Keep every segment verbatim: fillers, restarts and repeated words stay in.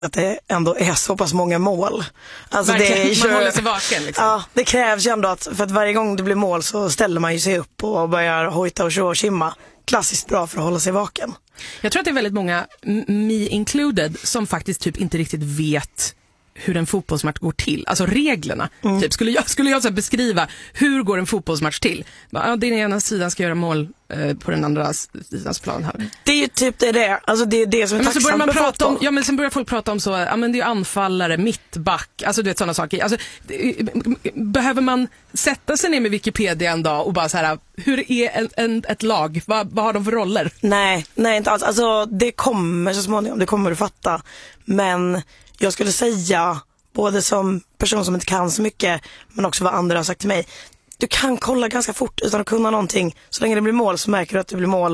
att det ändå är så pass många mål. Alltså det är ju, man håller sig vaken liksom. Ja, det krävs ju ändå att, för att varje gång det blir mål så ställer man ju sig upp och börjar hojta och tjo och kimma. Klassiskt bra för att hålla sig vaken. Jag tror att det är väldigt många, me included, som faktiskt typ inte riktigt vet hur en fotbollsmatch går till. Alltså reglerna. Mm. Typ, skulle jag, skulle jag så här beskriva hur går en fotbollsmatch till? Ja, den ena sidan ska göra mål eh, på den andra sidans plan här. Det är ju typ det det. Alltså det är det som är men så börjar tacksamt man med prata om, fotboll. ja, men sen börjar folk prata om så, ja men det är anfallare, mittback, alltså du vet sådana saker. Alltså, det, behöver man sätta sig ner med Wikipedia en dag och bara så här, hur är en, en, ett lag? Vad, vad har de för roller? Nej, nej inte alls. Alltså det kommer så småningom, det kommer du fatta. Men jag skulle säga, både som person som inte kan så mycket, men också vad andra har sagt till mig, du kan kolla ganska fort utan att kunna någonting. Så länge det blir mål så märker du att det blir mål.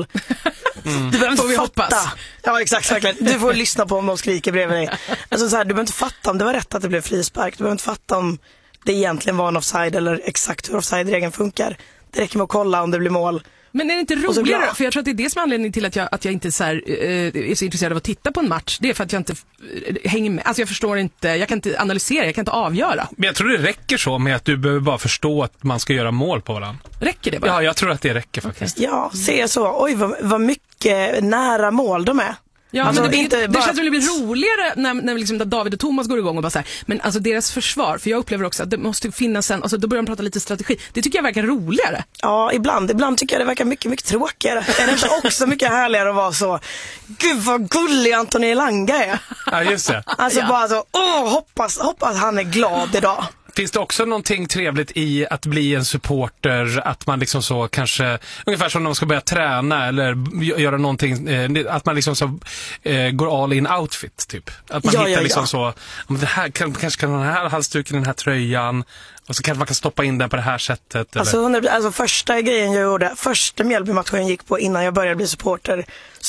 Mm. Du behöver inte får vi fatta. Hoppas. Ja, exakt, verkligen. Du får lyssna på om de skriker bredvid dig. Alltså så här, du behöver inte fatta om det var rätt att det blev frispark. Du behöver inte fatta om det egentligen var en offside eller exakt hur offside-regeln funkar. Det räcker med att kolla om det blir mål. Men är det inte roligare? För jag tror att det är det som är anledningen till att jag, att jag inte så här, eh, är så intresserad av att titta på en match. Det är för att jag inte eh, hänger med. Alltså jag förstår inte, jag kan inte analysera, jag kan inte avgöra. Men jag tror det räcker så med att du behöver bara förstå att man ska göra mål på varandra. Räcker det bara? Ja, jag tror att det räcker faktiskt. Okay. Ja, se så. Oj, vad, vad mycket nära mål de är. Ja, alltså, men det, inte det, bara... det känns som det blir roligare när, när liksom, där David och Thomas går igång och bara så här, men alltså deras försvar, för jag upplever också att det måste finnas en, alltså då börjar de prata lite strategi. Det tycker jag verkar roligare. Ja, ibland. Ibland tycker jag det verkar mycket, mycket tråkigare. Är det inte också mycket härligare att vara så, gud vad gullig Anthony Elanga är. Ja, just det. Alltså ja. bara så, åh, hoppas, hoppas han är glad idag. Finns det också någonting trevligt i att bli en supporter, att man liksom så kanske, ungefär som när man ska börja träna eller göra någonting, eh, att man liksom så eh, går all in outfit typ. Att man ja, hittar ja, liksom ja. så, det här, kan, kanske kan den här halsduken, den här tröjan, och så kanske man kan stoppa in den på det här sättet. Eller? Alltså, alltså första grejen jag gjorde, första Mjällby-matchen jag gick på innan jag började bli supporter,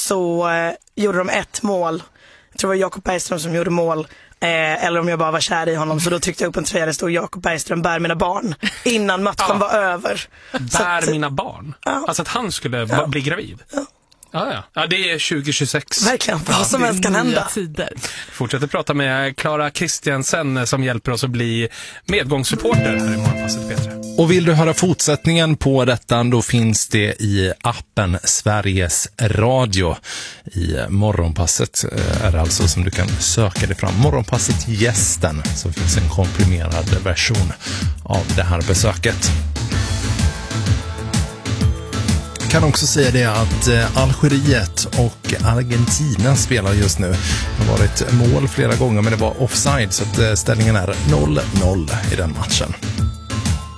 så eh, gjorde de ett mål. Jag tror det var Jakob Bergström som gjorde mål. Eh, eller om jag bara var kär i honom, så då tryckte jag upp en tröja där det stod Jakob Bergström bär mina barn innan matchen ja. var över. Bär att, mina barn? Ja. Alltså att han skulle ja. bli gravid? Ja. Ja, ja. Ja, det är tjugo tjugosex. Verkligen, vad som helst kan hända. Tider. Fortsätter prata med Clara Kristiansen som hjälper oss att bli medgångssupporter här i Morgonpasset Petra. Och vill du höra fortsättningen på detta, då finns det i appen Sveriges Radio. I Morgonpasset är det alltså som du kan söka dig fram. Morgonpasset Gästen, så finns en komprimerad version av det här besöket. Kan också säga det att eh, Algeriet och Argentina spelar just nu. Det har varit mål flera gånger, men det var offside, så att eh, ställningen är noll noll i den matchen.